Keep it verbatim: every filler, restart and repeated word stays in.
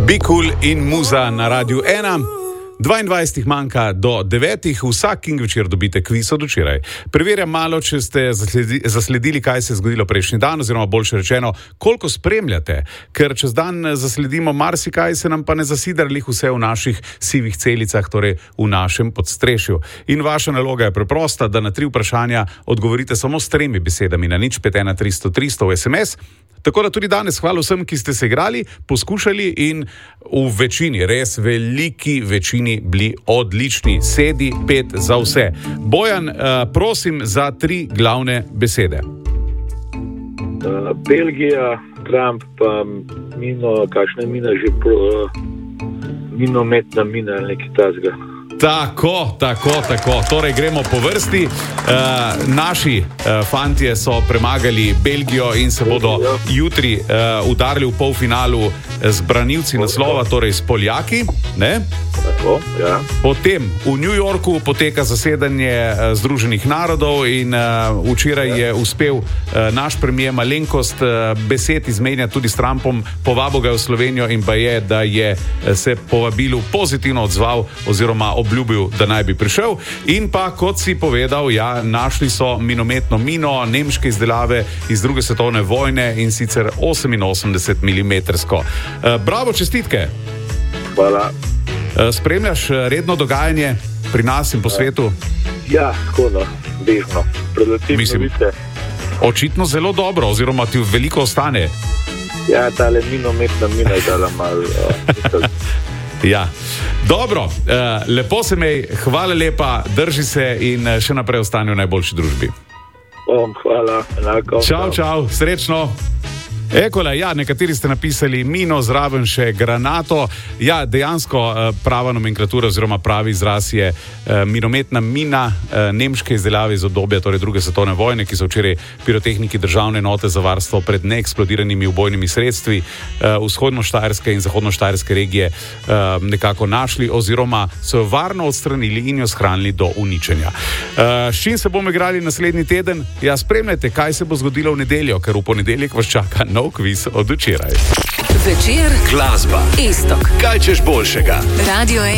Be Cool in Muza na Radiu ena. dvaindvajset manjka do devetih, vsak King večer dobite kviz od včeraj. Preverjam malo, če ste zasledi, zasledili, kaj se je zgodilo prejšnji dan, oziroma boljše rečeno, koliko spremljate, ker čez dan zasledimo marsikaj, se nam pa ne zasidrli vse v naših sivih celicah, torej v našem podstrešju. In vaša naloga je preprosta, da na tri vprašanja odgovorite samo s tremi besedami na nič pet ena tristo tristo v es em es. Tako da tudi danes hvala vsem, ki ste se igrali, poskušali in v večini, res veliki večini bili odlični. Sedi pet za vse. Bojan, prosim za tri glavne besede. Uh, Belgija, Trump, pa mino, kakšna mina že, uh, minometna mina ali nekaj tazga. Tako, tako, tako. Torej gremo po vrsti. Uh, naši uh, fantje so premagali Belgijo in se bodo jutri uh, udarili v polfinalu z branilci naslova, torej s Poljaki. Ne? Tako, ja. Potem v New Yorku poteka zasedanje uh, Združenih narodov in uh, včeraj ja. je uspel uh, naš premijer malenkost uh, besed izmenjati tudi s Trumpom, povabil ga v Slovenijo in pa je, da je uh, se povabilu pozitivno odzval oziroma obljubil, da naj bi prišel. In pa, kot si povedal, ja, našli so minometno mino nemške izdelave iz druge svetovne vojne in sicer oseminosemdeset milimetrsko. Uh, bravo, čestitke! Hvala. Uh, spremljaš redno dogajanje pri nas in po svetu? Ja, tako da, bežno. Predvsem novice. Očitno zelo dobro, oziroma ti veliko ostane. Ja, tale minometna mina je dala malo. Uh, Ja, dobro, uh, lepo se mej, hvala lepa, drži se in še naprej ostane v najboljši družbi. Bom, hvala, enako. Čau, čau, srečno. Ekola, ja, nekateri ste napisali mino, zraven še granato. Ja, dejansko prava nomenklatura oziroma pravi izraz je eh, minometna mina eh, nemške izdelave iz obdobja, torej druge svetovne vojne, ki so včeraj pirotehniki državne enote za varstvo pred neeksplodiranimi ubojnimi sredstvi eh, vzhodno-štajerske in zahodno-štajerske regije eh, nekako našli oziroma so jo varno odstranili in jo shranili do uničenja. Eh, s čim se bomo igrali naslednji teden? Ja, spremljajte, kaj se bo zgodilo v nedeljo, ker v ponedeljek vas čaka nov kviz od včeraj. Večer, glasba, Istok. kaj češ boljšega? Radio